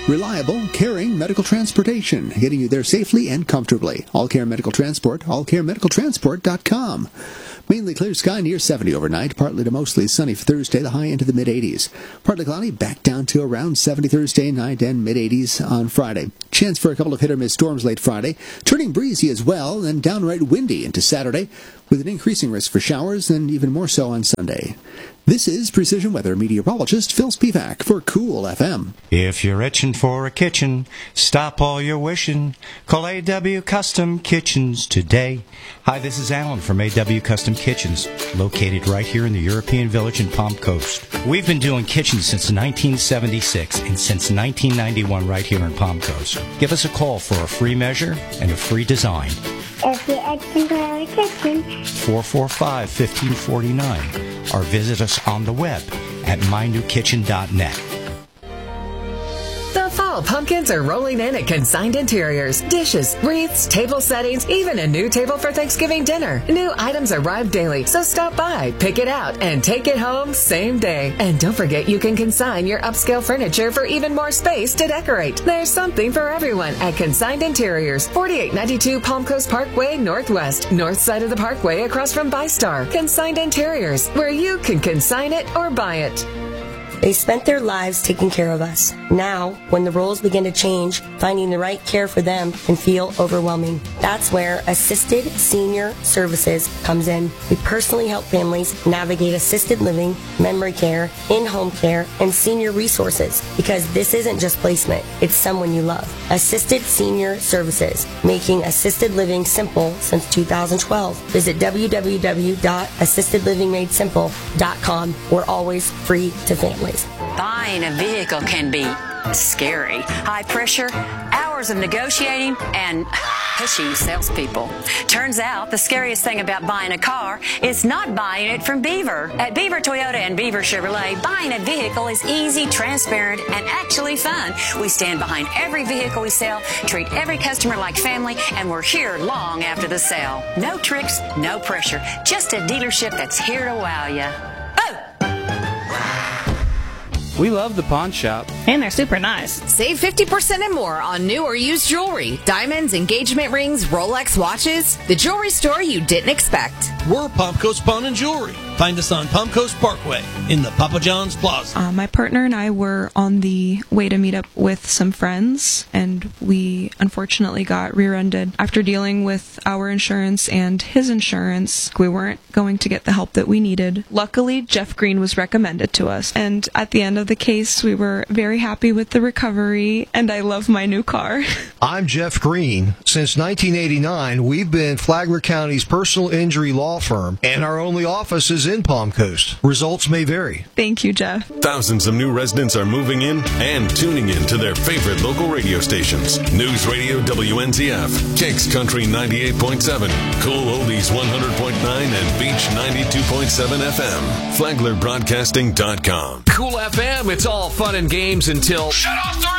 reliable, caring medical transportation, getting you there safely and comfortably. All Care Medical Transport, allcaremedicaltransport.com. Mainly clear sky, near 70 overnight. Partly to mostly sunny for Thursday, the high into the mid-80s. Partly cloudy, back down to around 70 Thursday night and mid-80s on Friday. Chance for a couple of hit-or-miss storms late Friday. Turning breezy as well, and downright windy into Saturday, with an increasing risk for showers and even more so on Sunday. This is Precision Weather meteorologist Phil Spivak for Cool FM. If you're itching for a kitchen, stop all your wishing. Call A.W. Custom Kitchens today. Hi, this is Alan from A.W. Custom Kitchens, located right here in the European Village in Palm Coast. We've been doing kitchens since 1976 and since 1991 right here in Palm Coast. Give us a call for a free measure and a free design. If you're itching for a kitchen, 445-1549, or visit us on the web at mynewkitchen.net. The fall pumpkins are rolling in at Consigned Interiors. Dishes, wreaths, table settings, even a new table for Thanksgiving dinner. New items arrive daily, so stop by, pick it out, and take it home same day. And don't forget you can consign your upscale furniture for even more space to decorate. There's something for everyone at Consigned Interiors, 4892 Palm Coast Parkway Northwest, north side of the parkway across from ByStar. Consigned Interiors, where you can consign it or buy it. They spent their lives taking care of us. Now, when the roles begin to change, finding the right care for them can feel overwhelming. That's where Assisted Senior Services comes in. We personally help families navigate assisted living, memory care, in-home care, and senior resources, because this isn't just placement, it's someone you love. Assisted Senior Services, making assisted living simple since 2012. Visit www.assistedlivingmadesimple.com. We're always free to families. Buying a vehicle can be scary. High pressure, hours of negotiating, and pushy salespeople. Turns out the scariest thing about buying a car is not buying it from Beaver. At Beaver Toyota and Beaver Chevrolet, buying a vehicle is easy, transparent, and actually fun. We stand behind every vehicle we sell, treat every customer like family, and we're here long after the sale. No tricks, no pressure. Just a dealership that's here to wow you. We love the pawn shop. And they're super nice. Save 50% and more on new or used jewelry, diamonds, engagement rings, Rolex watches. The jewelry store you didn't expect. We're Palm Coast Pawn and Jewelry. Find us on Palm Coast Parkway in the Papa John's Plaza. My partner and I were on the way to meet up with some friends, and we unfortunately got rear-ended. After dealing with our insurance and his insurance, we weren't going to get the help that we needed. Luckily, Jeff Green was recommended to us, and at the end of the case, we were very happy with the recovery, and I love my new car. I'm Jeff Green. Since 1989, we've been Flagler County's personal injury law firm, and our only office is in Palm Coast. Results may vary. Thank you, Jeff. Thousands of new residents are moving in and tuning in to their favorite local radio stations. News Radio WNZF, Kicks Country 98.7, Cool Oldies 100.9, and Beach 92.7 FM. FlaglerBroadcasting.com. Cool FM, it's all fun and games until... Shut off the